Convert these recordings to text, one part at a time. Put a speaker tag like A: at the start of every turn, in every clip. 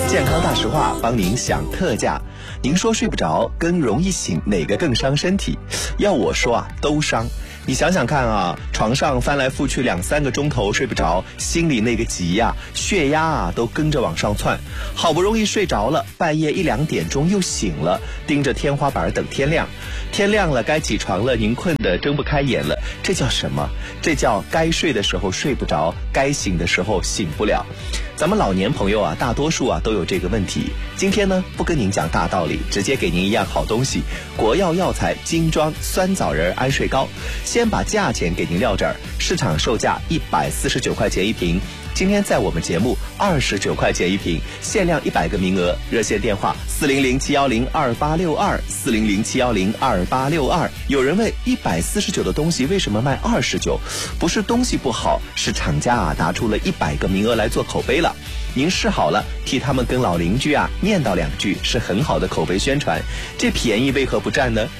A: 健康大实话帮您享特价。您说睡不着跟容易醒哪个更伤身体？要我说啊，都伤。你想想看啊，床上翻来覆去2-3个钟头睡不着，心里那个急呀，血压啊都跟着往上窜。好不容易睡着了，半夜1-2点钟又醒了，盯着天花板等天亮。天亮了该起床了，您困得睁不开眼了，这叫什么？这叫该睡的时候睡不着，该醒的时候醒不了。咱们老年朋友啊，大多数啊都有这个问题。今天呢，不跟您讲大道理，直接给您一样好东西——国药药材精装酸枣仁安睡膏。先把价钱给您撂这儿，市场售价149块钱一瓶，今天在我们节目29块钱一瓶，限量100个名额。热线电话400-710-2862，400-710-2862。有人问149的东西为什么卖29？不是东西不好，是厂家啊拿出了100个名额来做口碑了。您试好了，替他们跟老邻居啊念叨2句，是很好的口碑宣传。这便宜为何不占呢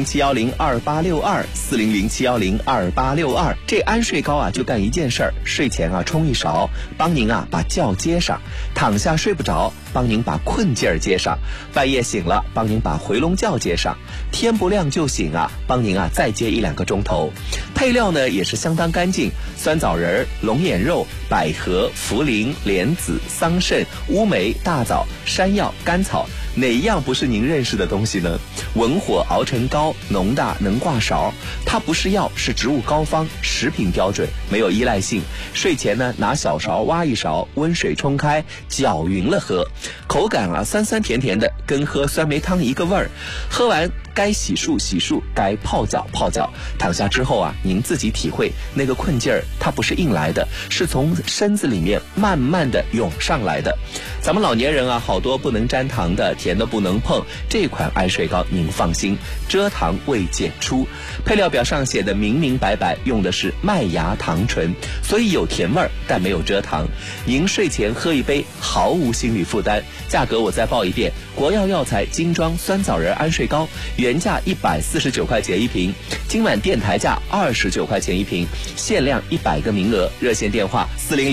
A: ？400-710-2862，400-710-2862。这安睡膏啊就干一件事儿，睡前啊冲一勺，帮您啊把觉接上。躺下睡不着，帮您把困劲儿接上。半夜醒了，帮您把回笼觉接上。天不亮就醒啊，帮您啊再接1-2个钟头。配料呢也是相当干净，酸枣仁、龙眼肉、百合、茯苓、莲子、桑葚、乌梅、大枣、山药、甘草，哪一样不是您认识的东西呢？文火熬成膏，浓大能挂勺。它不是药，是植物膏方，食品标准，没有依赖性。睡前呢，拿小勺挖一勺，温水冲开，搅匀了喝。口感啊，酸酸甜甜的，跟喝酸梅汤一个味儿。喝完该洗漱洗漱，该泡脚泡脚。躺下之后啊，您自己体会那个困劲儿，它不是硬来的，是从身子里面慢慢的涌上来的。咱们老年人啊，好多不能沾糖的，甜的不能碰。这款安睡膏您放心，蔗糖未检出。配料表上写的明明白白，用的是麦芽糖醇，所以有甜味儿，但没有蔗糖。您睡前喝一杯，毫无心理负担。价格我再报一遍：国药药材精装酸枣仁安睡膏，原价149块钱一瓶，今晚电台价29块钱一瓶，限量100个名额。热线电话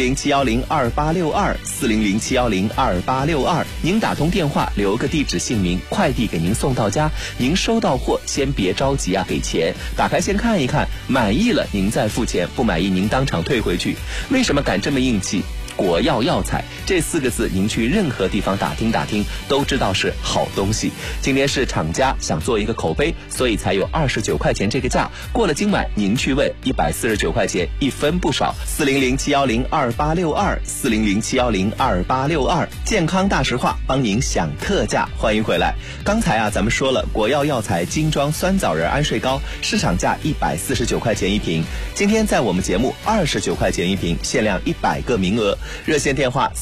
A: 400-710-2862，400-710-2862。您打通电话，留个地址姓名，快递给您送到家。您收到货先别着急啊，给钱，打开先看一看，满意了您再付钱，不满意您当场退回去。为什么敢这么硬气？国药药材这4个字，您去任何地方打听打听，都知道是好东西。今天是厂家想做一个口碑，所以才有29块钱这个价。过了今晚，您去问149块钱，一分不少。400-710-2862，400-710-2862。健康大实话帮您享特价，欢迎回来。刚才啊，咱们说了国药药材精装酸枣仁安睡膏，市场价149块钱一瓶，今天在我们节目29块钱一瓶，限量100个名额。热线电话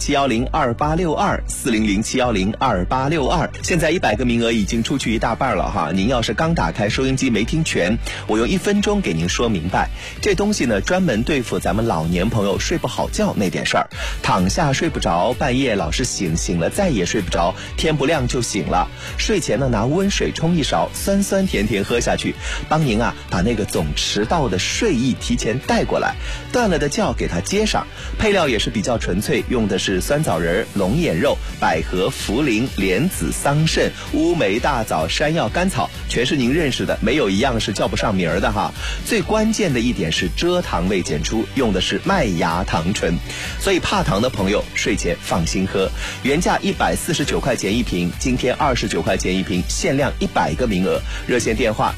A: 400-710-2862，400-710-2862。现在100个名额已经出去一大半了哈，您要是刚打开收音机没听全，我用1分钟给您说明白。这东西呢，专门对付咱们老年朋友睡不好觉那点事儿，躺下睡不着，半夜老是醒，醒了再也睡不着，天不亮就醒了。睡前呢，拿温水冲一勺，酸酸甜甜喝下去，帮您啊把那个总迟到的睡意提前带过来，断了的觉给它接上。配料也是比较纯粹，用的是酸枣仁、龙眼肉、百合、茯苓、莲子、桑葚、乌梅、大枣、山药、甘草，全是您认识的，没有一样是叫不上名儿的哈。最关键的一点是蔗糖未检出，用的是麦芽糖醇，所以怕糖的朋友睡前放心喝。原价149块钱一瓶，今天29块钱一瓶，限量100个名额。热线电话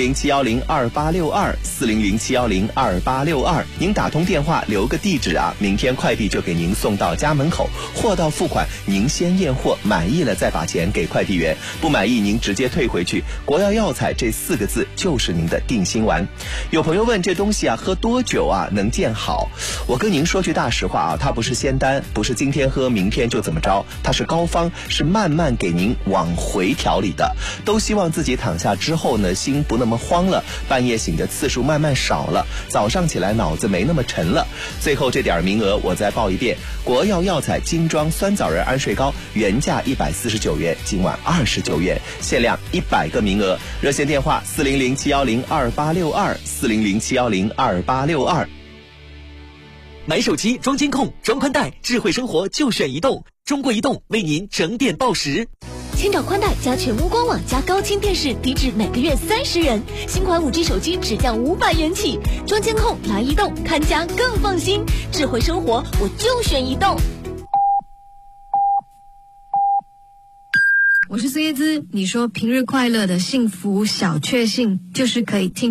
A: 400-710-2862，400-710-2862。您打通电话留个地址啊，明天快递就给您送到家门口，货到付款，您先验货，满意了再把钱给快递员，不满意您直接退回去。国药药材这4个字就是您的定心丸。有朋友问这东西啊喝多久啊能见好？我跟您说句大实话啊，它不是仙丹，不是今天喝明天就怎么着，它是膏方，是慢慢给您往回调理的。都希望自己躺下之后呢，心不那么慌了，半夜醒的次数慢慢少了，早上起来脑子没那么沉了。最后这点名额我再报一遍：国药药材精装酸枣仁安睡膏，原价149元，今晚29元，限量100个名额。热线电话400-710-2862，400-710-2862。
B: 买手机装监控、装宽带，智慧生活就选移动。 中国移动为您整点报时。
C: 千兆宽带加全屋官网加高清电视，低至每个月30元。新款5G 手机只降500元起。装监控来移动，看家更放心。智慧生活，我就选移动。
D: 我是孙叶姿，你说平日快乐的幸福小确幸就是可以听